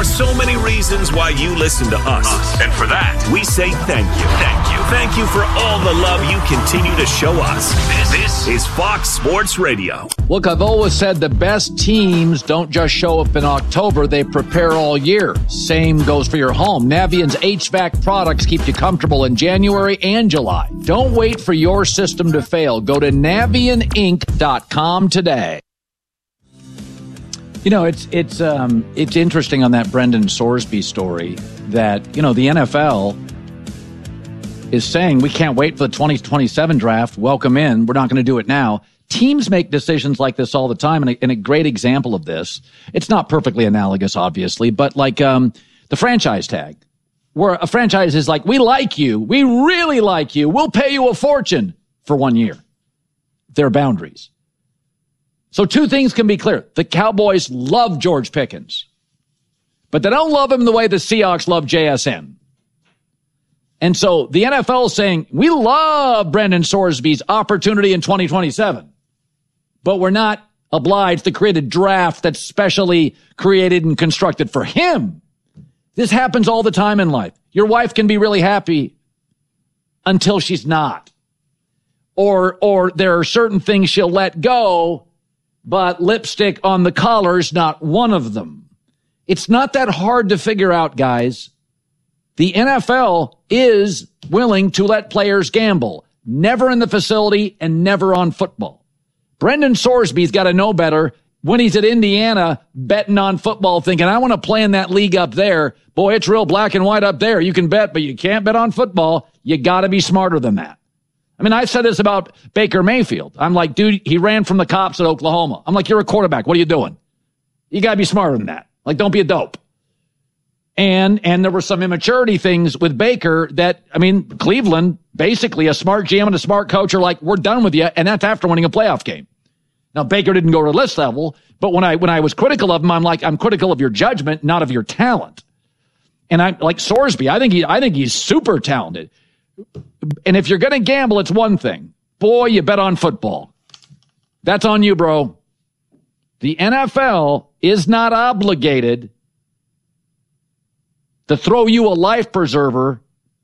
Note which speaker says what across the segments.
Speaker 1: so many reasons why you listen to us. And for that, we say thank you. Thank you. Thank you for all the love you continue to show us. This is Fox Sports Radio.
Speaker 2: Look, I've always said the best teams don't just show up in October, they prepare all year. Same goes for your home. Navient's HVAC products keep you comfortable in January and July. Don't wait for your system to fail. Go to NavientInc.com today. You know, it's interesting on that Brendan Sorsby story that, you know, the NFL is saying we can't wait for the 2027 draft. Welcome in. We're not going to do it now. Teams make decisions like this all the time. And a great example of this, it's not perfectly analogous, obviously, but like the franchise tag, where a franchise is like, we like you. We really like you. We'll pay you a fortune for 1 year. Their boundaries. So two things can be clear. The Cowboys love George Pickens, but they don't love him the way the Seahawks love JSN. And so the NFL is saying, we love Brendan Sorsby's opportunity in 2027, but we're not obliged to create a draft that's specially created and constructed for him. This happens all the time in life. Your wife can be really happy until she's not. Or there are certain things she'll let go, but lipstick on the collar's not one of them. It's not that hard to figure out, guys. The NFL is willing to let players gamble. Never in the facility and never on football. Brendan Sorsby's got to know better when he's at Indiana betting on football, thinking, I want to play in that league up there. Boy, it's real black and white up there. You can bet, but you can't bet on football. You got to be smarter than that. I mean, I said this about Baker Mayfield. I'm like, dude, he ran from the cops at Oklahoma. I'm like, you're a quarterback. What are you doing? You got to be smarter than that. Like, don't be a dope. And there were some immaturity things with Baker that, I mean, Cleveland, basically a smart GM and a smart coach are like, we're done with you. And that's after winning a playoff game. Now, Baker didn't go to this level, but when I was critical of him, I'm like, I'm critical of your judgment, not of your talent. And I'm like Sorsby. I think he's super talented. And if you're going to gamble, it's one thing. Boy, you bet on football. That's on you, bro. The NFL is not obligated to throw you a life preserver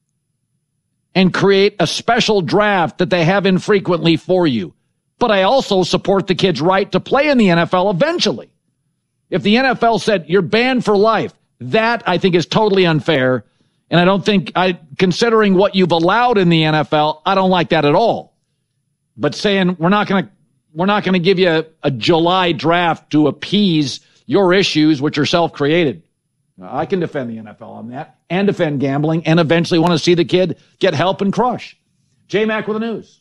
Speaker 2: and create a special draft that they have infrequently for you. But I also support the kid's right to play in the NFL eventually. If the NFL said you're banned for life, that I think is totally unfair. And I don't think, considering what you've allowed in the NFL, I don't like that at all. But saying we're not going to give you a July draft to appease your issues, which are self-created. I can defend the NFL on that and defend gambling and eventually want to see the kid get help and crush. J-Mac with the news.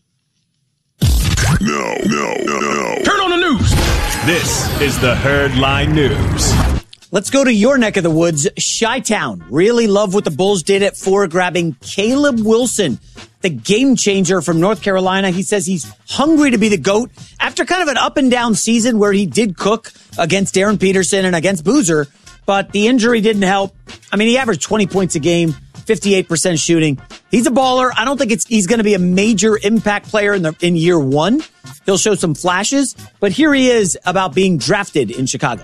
Speaker 1: No. Turn on the news. This is the Herd Line News.
Speaker 3: Let's go to your neck of the woods, Chi-Town. Really love what the Bulls did at 4, grabbing Caleb Wilson, the game changer from North Carolina. He says he's hungry to be the GOAT after kind of an up and down season where he did cook against Darren Peterson and against Boozer, but the injury didn't help. I mean, he averaged 20 points a game, 58% shooting. He's a baller. I don't think he's going to be a major impact player in year one. He'll show some flashes, but here he is about being drafted in Chicago.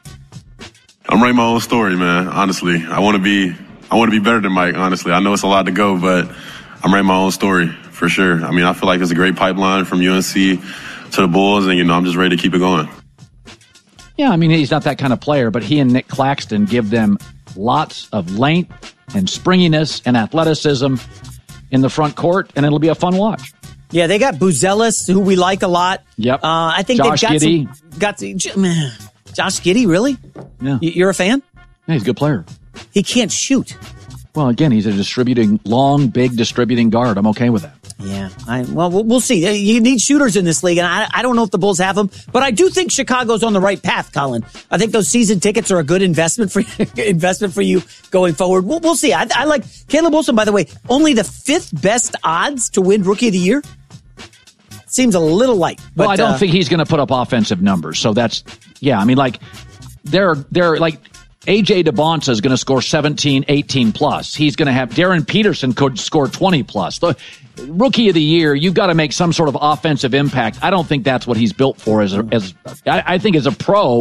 Speaker 4: I'm writing my own story, man. Honestly, I want to be better than Mike. Honestly, I know it's a lot to go, but I'm writing my own story for sure. I mean, I feel like it's a great pipeline from UNC to the Bulls, and I'm just ready to keep it going.
Speaker 2: Yeah, I mean, he's not that kind of player, but he and Nick Claxton give them lots of length and springiness and athleticism in the front court, and it'll be a fun watch.
Speaker 3: Yeah, they got Buzelis, who we like a lot.
Speaker 2: Yep.
Speaker 3: I think
Speaker 2: Josh
Speaker 3: they've got some. Josh Giddey, really?
Speaker 2: Yeah.
Speaker 3: You're a fan?
Speaker 2: Yeah, he's a good player.
Speaker 3: He can't shoot.
Speaker 2: Well, again, he's a big distributing guard. I'm okay with that.
Speaker 3: Yeah. We'll see. You need shooters in this league, and I don't know if the Bulls have them, but I do think Chicago's on the right path, Colin. I think those season tickets are a good investment for you going forward. We'll see. I like Caleb Wilson, by the way, only the 5th best odds to win Rookie of the Year. Seems a little light. But,
Speaker 2: well, I don't think he's going to put up offensive numbers. So that's, yeah, I mean, like, they're like, A.J. DeBonta is going to score 17, 18 plus. He's going to have, Darren Peterson could score 20 plus. The Rookie of the Year, you've got to make some sort of offensive impact. I don't think that's what he's built for. I think as a pro,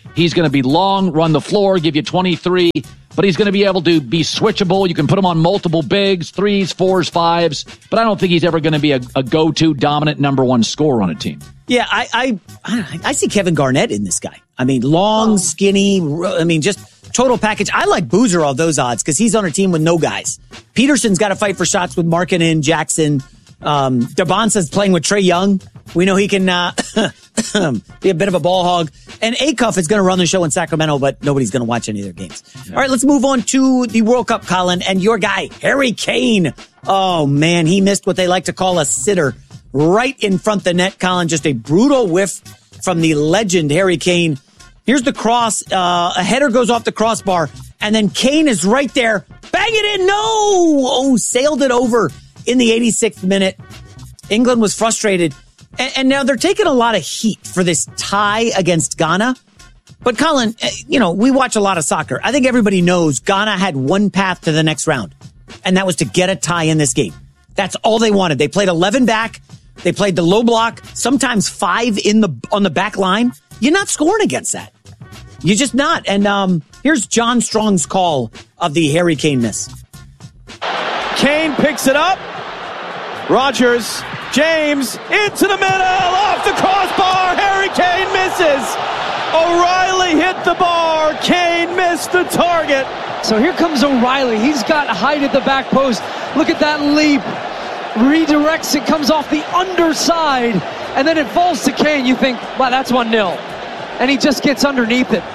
Speaker 2: He's going to be long, run the floor, give you 23, but he's going to be able to be switchable. You can put him on multiple bigs, 3s, 4s, 5s, but I don't think he's ever going to be a go-to dominant number one scorer on a team.
Speaker 3: Yeah, I see Kevin Garnett in this guy. I mean, long, skinny, just total package. I like Boozer all those odds because he's on a team with no guys. Peterson's got to fight for shots with Markkanen, Jackson. Dabonsa's playing with Trae Young. We know he can be a bit of a ball hog. And Acuff is going to run the show in Sacramento, but nobody's going to watch any of their games. Yeah. All right, let's move on to the World Cup, Colin. And your guy, Harry Kane. Oh, man, he missed what they like to call a sitter right in front of the net, Colin. Just a brutal whiff from the legend, Harry Kane. Here's the cross. A header goes off the crossbar, and then Kane is right there. Bang it in. No! Oh, sailed it over in the 86th minute. England was frustrated. And now they're taking a lot of heat for this tie against Ghana. But Colin, we watch a lot of soccer. I think everybody knows Ghana had one path to the next round, and that was to get a tie in this game. That's all they wanted. They played 11 back. They played the low block, sometimes 5 on the back line. You're not scoring against that. You're just not. And here's John Strong's call of the Harry Kane miss.
Speaker 5: Kane picks it up. Rogers, James, into the middle, off the crossbar. Harry Kane misses. O'Reilly hit the bar. Kane missed the target.
Speaker 6: So here comes O'Reilly. He's got height at the back post. Look at that leap. Redirects it, comes off the underside, and then it falls to Kane. You think, wow, that's 1-0. And he just gets underneath it.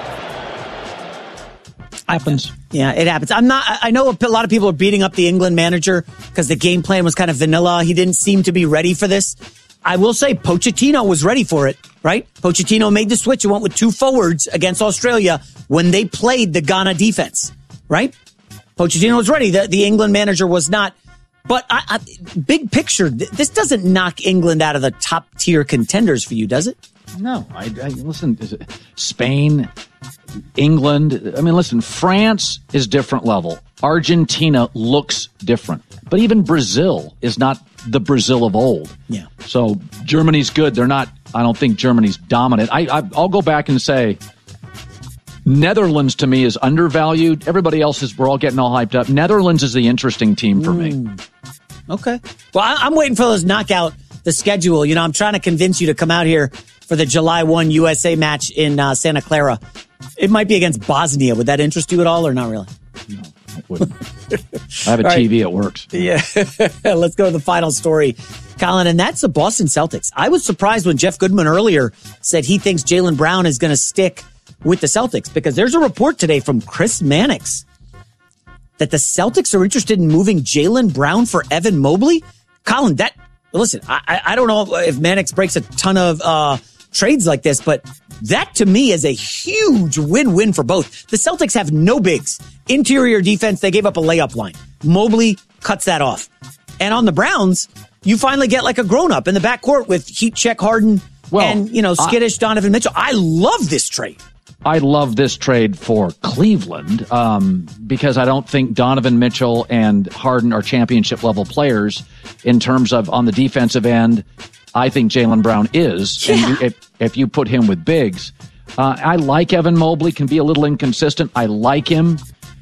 Speaker 2: Happens.
Speaker 3: Yeah, it happens. I know a lot of people are beating up the England manager because the game plan was kind of vanilla. He didn't seem to be ready for this. I will say Pochettino was ready for it, right? Pochettino made the switch and went with 2 forwards against Australia when they played the Ghana defense, right? Pochettino was ready. The England manager was not. But big picture, this doesn't knock England out of the top tier contenders for you, does it?
Speaker 2: No. I listen, Spain, England. I mean, listen, France is different level. Argentina looks different. But even Brazil is not the Brazil of old.
Speaker 3: Yeah.
Speaker 2: So Germany's good. They're not, I don't think Germany's dominant. I'll go back and say Netherlands to me is undervalued. Everybody else we're all getting all hyped up. Netherlands is the interesting team for me.
Speaker 3: Okay. Well, I'm waiting for the schedule. I'm trying to convince you to come out here for the July 1 USA match in Santa Clara. It might be against Bosnia. Would that interest you at all or not really?
Speaker 2: No, it wouldn't. I have a TV. It works.
Speaker 3: Yeah. Let's go to the final story, Colin, and that's the Boston Celtics. I was surprised when Jeff Goodman earlier said he thinks Jaylen Brown is going to stick with the Celtics because there's a report today from Chris Mannix that the Celtics are interested in moving Jaylen Brown for Evan Mobley. Colin, listen, I don't know if Mannix breaks a ton of trades like this, but that to me is a huge win-win for both. The Celtics have no bigs. Interior defense, they gave up a layup line. Mobley cuts that off. And on the Browns, you finally get like a grown-up in the backcourt with heat check Harden and, skittish Donovan Mitchell. I love this trade.
Speaker 2: I love this trade for Cleveland because I don't think Donovan Mitchell and Harden are championship level players in terms of on the defensive end. I think Jaylen Brown is.
Speaker 3: Yeah.
Speaker 2: And if you put him with bigs, I like Evan Mobley, can be a little inconsistent. I like him.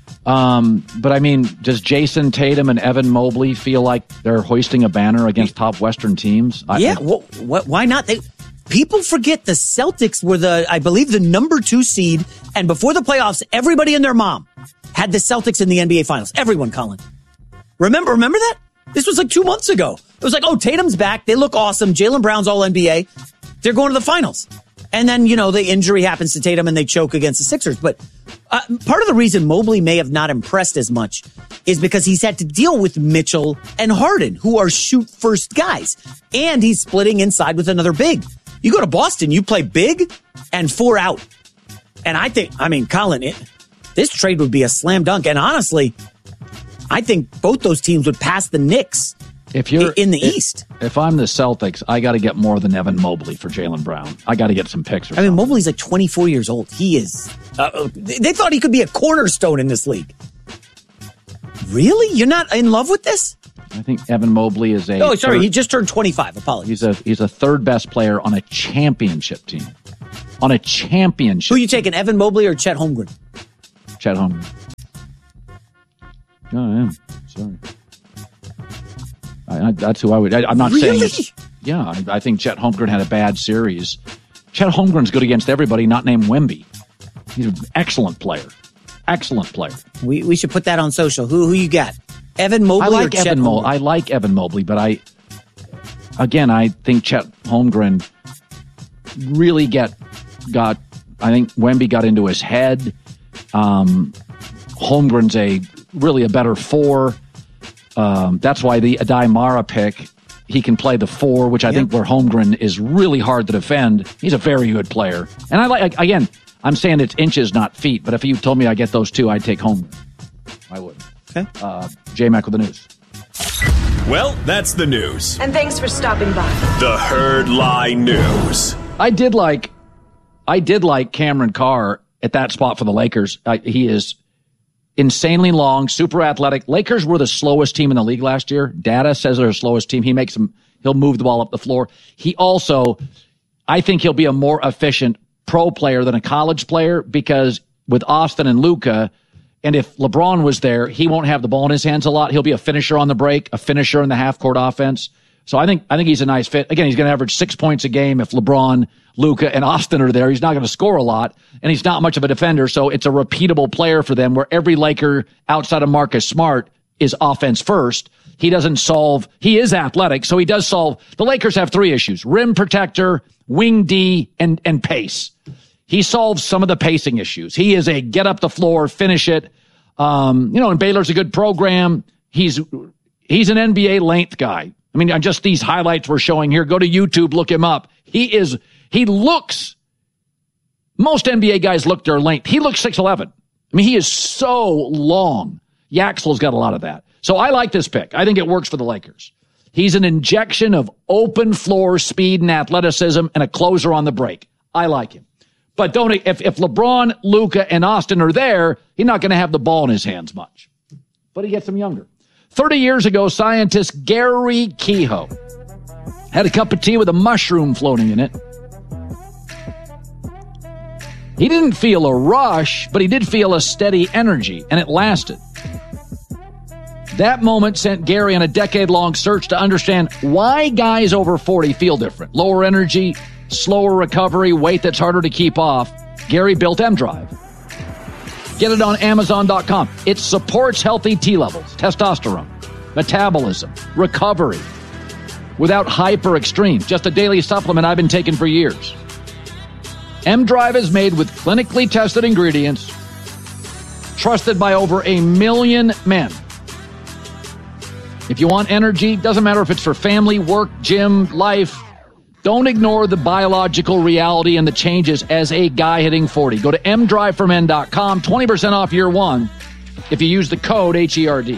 Speaker 2: But I mean, does Jason Tatum and Evan Mobley feel like they're hoisting a banner against top Western teams?
Speaker 3: Why not? People forget the Celtics were I believe the number 2 seed. And before the playoffs, everybody and their mom had the Celtics in the NBA Finals. Everyone, Colin. Remember that? This was like 2 months ago. It was like, oh, Tatum's back. They look awesome. Jaylen Brown's all NBA. They're going to the finals. And then, the injury happens to Tatum and they choke against the Sixers. But part of the reason Mobley may have not impressed as much is because he's had to deal with Mitchell and Harden, who are shoot-first guys. And he's splitting inside with another big. You go to Boston, you play big and 4 out. And Colin, this trade would be a slam dunk. And honestly, I think both those teams would pass the Knicks in the East.
Speaker 2: If I'm the Celtics, I got to get more than Evan Mobley for Jaylen Brown. I got to get some picks.
Speaker 3: Mobley's like 24 years old. He is. They thought he could be a cornerstone in this league. Really? You're not in love with this?
Speaker 2: I think Evan Mobley is a...
Speaker 3: Oh, sorry, he just turned 25. Apologies.
Speaker 2: He's a third best player on a championship team. On a championship.
Speaker 3: Who are you taking, Evan Mobley or Chet Holmgren?
Speaker 2: Chet Holmgren. Oh, I am. Sorry. That's who I would... I'm not saying it's... Yeah, I think Chet Holmgren had a bad series. Chet Holmgren's good against everybody, not named Wemby. He's an excellent player. Excellent player.
Speaker 3: We should put that on social. Who you got? Evan Mobley or Chet Holmgren?
Speaker 2: I like Evan Mobley, but I think Chet Holmgren really got. I think Wemby got into his head. Holmgren's really a better 4. That's why the Adai Mara pick. He can play the 4, which I think where Holmgren is really hard to defend. He's a very good player, and I like again. I'm saying it's inches, not feet. But if you told me I get those 2, I'd take Holmgren. I would.
Speaker 3: Okay.
Speaker 2: J-Mac with the news.
Speaker 1: Well, that's the news.
Speaker 7: And thanks for stopping by.
Speaker 1: The Herd Lie News.
Speaker 2: I did like Cameron Carr at that spot for the Lakers. He is insanely long, super athletic. Lakers were the slowest team in the league last year. Data says they're the slowest team. He'll move the ball up the floor. He also, I think he'll be a more efficient pro player than a college player because with Austin and Luka, and if LeBron was there, he won't have the ball in his hands a lot. He'll be a finisher on the break, a finisher in the half-court offense. So I think he's a nice fit. Again, he's going to average 6 points a game if LeBron, Luka, and Austin are there. He's not going to score a lot, and he's not much of a defender, so it's a repeatable player for them where every Laker outside of Marcus Smart is offense first. He is athletic, so he does solve. The Lakers have 3 issues: rim protector, wing D, and pace. He solves some of the pacing issues. He is a get up the floor, finish it. And Baylor's a good program. He's an NBA length guy. I mean, just these highlights we're showing here. Go to YouTube, look him up. Most NBA guys look their length. He looks 6'11". I mean, he is so long. Yaxel's got a lot of that. So I like this pick. I think it works for the Lakers. He's an injection of open floor speed and athleticism and a closer on the break. I like him. But if LeBron, Luka, and Austin are there, he's not going to have the ball in his hands much. But he gets them younger. 30 years ago, scientist Gary Kehoe had a cup of tea with a mushroom floating in it. He didn't feel a rush, but he did feel a steady energy, and it lasted. That moment sent Gary on a decade-long search to understand why guys over 40 feel different. Lower energy, slower recovery, weight that's harder to keep off. Gary built M-Drive. Get it on Amazon.com. It supports healthy T levels, testosterone, metabolism, recovery, without hyper extreme. Just a daily supplement I've been taking for years. M-Drive is made with clinically tested ingredients, trusted by over 1 million men. If you want energy, doesn't matter if it's for family, work, gym, life, don't ignore the biological reality and the changes as a guy hitting 40. Go to mdriveformen.com, 20% off year 1 if you use the code HERD.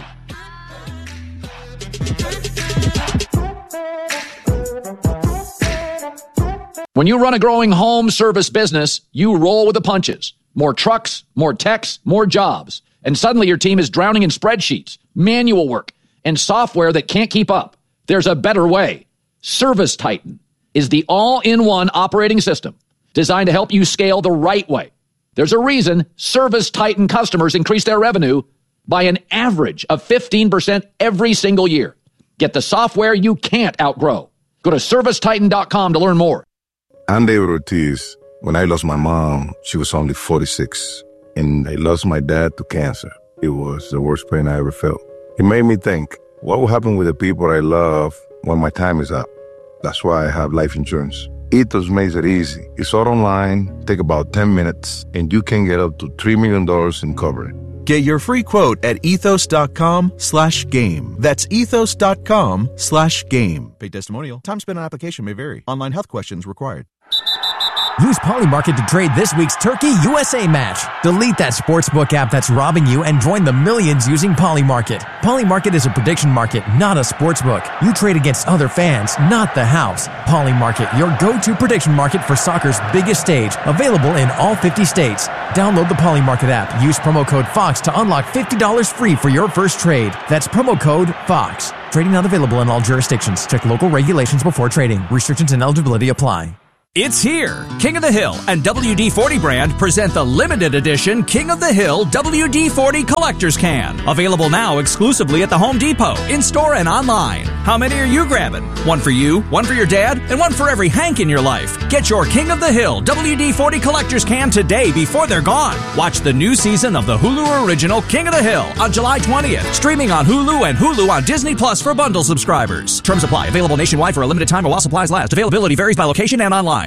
Speaker 2: When you run a growing home service business, you roll with the punches. More trucks, more techs, more jobs. And suddenly your team is drowning in spreadsheets, manual work, and software that can't keep up. There's a better way. ServiceTitan is the all-in-one operating system designed to help you scale the right way. There's a reason ServiceTitan customers increase their revenue by an average of 15% every single year. Get the software you can't outgrow. Go to ServiceTitan.com to learn more.
Speaker 8: I'm David Ortiz. When I lost my mom, she was only 46. And I lost my dad to cancer. It was the worst pain I ever felt. It made me think, what will happen with the people I love when my time is up? That's why I have life insurance. Ethos makes it easy. It's all online, take about 10 minutes, and you can get up to $3 million in coverage.
Speaker 9: Get your free quote at ethos.com/game. That's ethos.com/game. Paid testimonial. Time spent on application may vary. Online health questions required.
Speaker 7: Use Polymarket to trade this week's Turkey-USA match. Delete that sportsbook app that's robbing you and join the millions using Polymarket. Polymarket is a prediction market, not a sportsbook. You trade against other fans, not the house. Polymarket, your go-to prediction market for soccer's biggest stage. Available in all 50 states. Download the Polymarket app. Use promo code FOX to unlock $50 free for your first trade. That's promo code FOX. Trading not available in all jurisdictions. Check local regulations before trading. Restrictions and eligibility apply.
Speaker 10: It's here! King of the Hill and WD-40 brand present the limited edition King of the Hill WD-40 Collector's Can. Available now exclusively at the Home Depot, in-store and online. How many are you grabbing? One for you, one for your dad, and one for every Hank in your life. Get your King of the Hill WD-40 Collector's Can today before they're gone. Watch the new season of the Hulu original King of the Hill on July 20th. Streaming on Hulu and Hulu on Disney Plus for bundle subscribers. Terms apply. Available nationwide for a limited time or while supplies last. Availability varies by location and online.